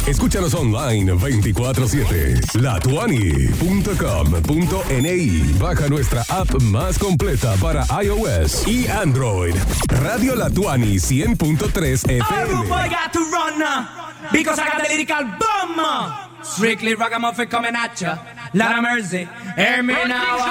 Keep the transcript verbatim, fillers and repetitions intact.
Escúchanos online veinticuatro siete. la tuani punto com punto ni. Baja nuestra app más completa para iOS y Android. Radio La Tuani cien punto tres F M. Oh, boy, got to run now, because I got the lyrical bomb. Strictly ragamuffin coming at ya. Lot of mercy. Hear me now.